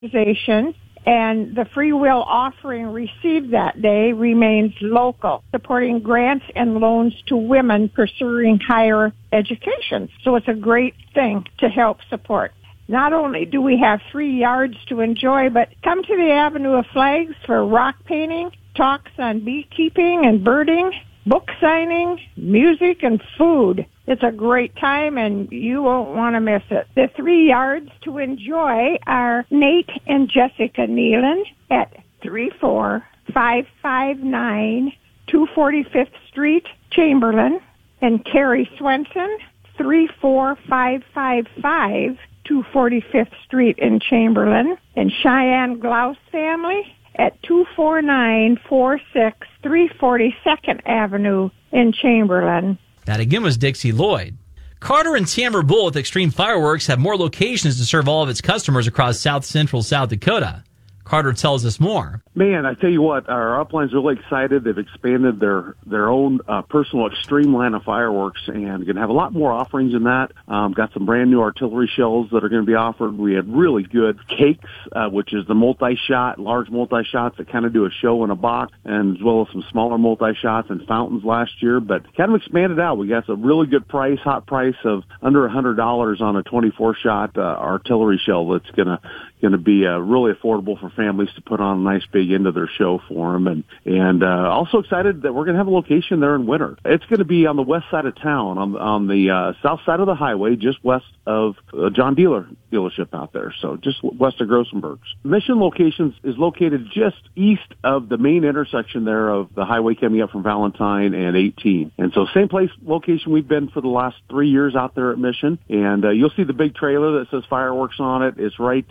organization, and the free will offering received that day remains local, supporting grants and loans to women pursuing higher education. So it's a great thing to help support. Not only do we have 3 yards to enjoy, but come to the Avenue of Flags for rock painting, talks on beekeeping and birding, book signing, music, and food. It's a great time, and you won't want to miss it. The 3 yards to enjoy are Nate and Jessica Nealon at 34559 245th Street, Chamberlain, and Carrie Swenson, 34555 245th Street in Chamberlain, and Cheyenne Glouse family at 24946 342nd Avenue in Chamberlain. That again was Dixie Lloyd. Carter and Tamara Bull with Extreme Fireworks have more locations to serve all of its customers across South Central South Dakota. Carter tells us more. Man, I tell you what, our upline's really excited. They've expanded their own personal Extreme line of fireworks and going to have a lot more offerings in that. Got some brand new artillery shells that are going to be offered. We had really good cakes, which is the multi-shot, large multi-shots that kind of do a show in a box, and as well as some smaller multi-shots and fountains last year, but kind of expanded out. We got a really good price, hot price of under $100 on a 24-shot artillery shell that's going to be really affordable for families to put on a nice big end of their show for them. And also excited that we're going to have a location there in winter. It's going to be on the west side of town, on the south side of the highway, just west of John Deere dealership out there, so just west of Grossenberg's. Mission Locations is located just east of the main intersection there of the highway coming up from Valentine and 18. And so same location we've been for the last 3 years out there at Mission. And you'll see the big trailer that says fireworks on it. It's right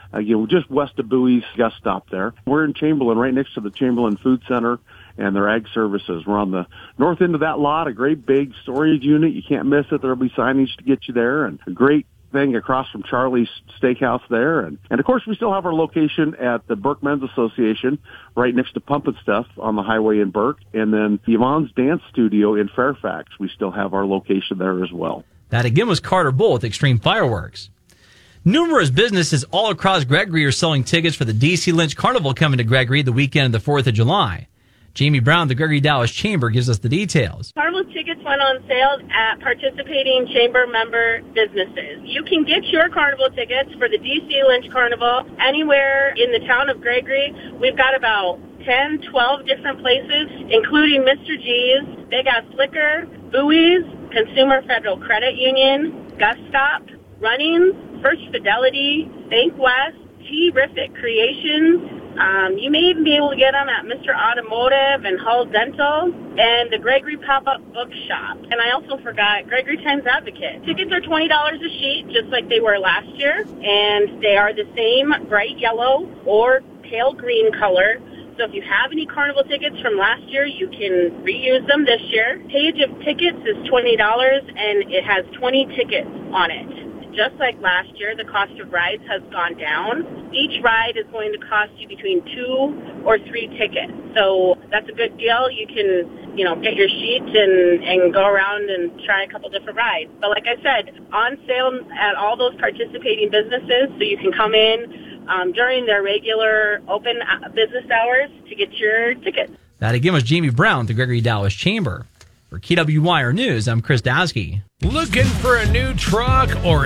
just west of Bowie's gas stop there. We're in Chamberlain, right next to the Chamberlain Food Center and their ag services. We're on the north end of that lot, a great big storage unit. You can't miss it. There'll be signage to get you there, and a great thing across from Charlie's Steakhouse there. And of course, we still have our location at the Burke Men's Association right next to Pump and Stuff on the highway in Burke. And then Yvonne's Dance Studio in Fairfax. We still have our location there as well. That again was Carter Bull with Extreme Fireworks. Numerous businesses all across Gregory are selling tickets for the D.C. Lynch Carnival coming to Gregory the weekend of the 4th of July. Jamie Brown, the Gregory Dallas Chamber, gives us the details. Carnival tickets went on sale at participating Chamber member businesses. You can get your Carnival tickets for the D.C. Lynch Carnival anywhere in the town of Gregory. We've got about 10, 12 different places, including Mr. G's, Big Ass Liquor, Bowie's, Consumer Federal Credit Union, Gus Stop, Runnings, First Fidelity, Bank West, Terrific Creations. You may even be able to get them at Mr. Automotive and Hull Dental and the Gregory Pop-Up Bookshop. And I also forgot Gregory Times Advocate. Tickets are $20 a sheet, just like they were last year, and they are the same bright yellow or pale green color. So if you have any Carnival tickets from last year, you can reuse them this year. Page of tickets is $20, and it has 20 tickets on it. Just like last year, the cost of rides has gone down. Each ride is going to cost you between 2 or 3 tickets. So that's a good deal. You can, get your sheet and go around and try a couple different rides. But like I said, on sale at all those participating businesses, so you can come in during their regular open business hours to get your tickets. That again was Jamie Brown, the Gregory Dallas Chamber. For KWYR News, I'm Chris Dasky. Looking for a new truck or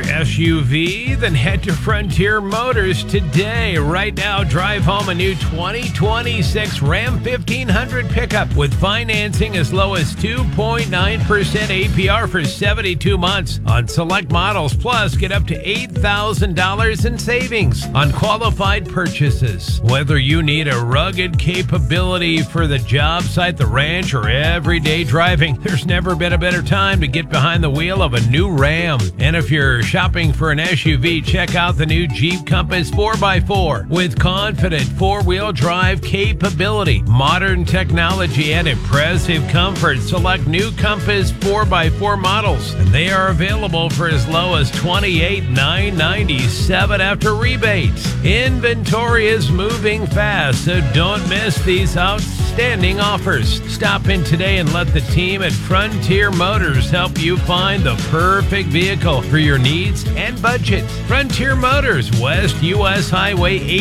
SUV? Then head to Frontier Motors today. Right now, drive home a new 2026 Ram 1500 pickup with financing as low as 2.9% APR for 72 months on select models. Plus, get up to $8,000 in savings on qualified purchases. Whether you need a rugged capability for the job site, the ranch, or everyday driving, there's never been a better time to get behind the wheel of a new Ram. And if you're shopping for an SUV, check out the new Jeep Compass 4x4 with confident four-wheel drive capability, modern technology, and impressive comfort. Select new Compass 4x4 models, and they are available for as low as $28,997 after rebates. Inventory is moving fast, so don't miss these outstanding outstanding offers. Stop in today and let the team at Frontier Motors help you find the perfect vehicle for your needs and budget. Frontier Motors, West US Highway